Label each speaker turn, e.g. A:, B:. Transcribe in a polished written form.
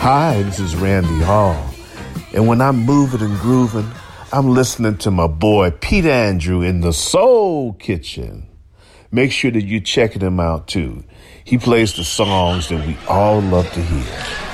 A: Hi, this is Randy Hall. And when I'm moving and grooving, I'm listening to my boy Pete Andrew in the Soul Kitchen. Make sure that you're checking him out too. He plays the songs that we all love to hear.